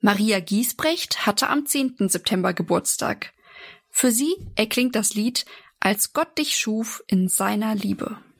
Maria Giesbrecht hatte am 10. September Geburtstag. Für sie erklingt das Lied »Als Gott dich schuf in seiner Liebe«.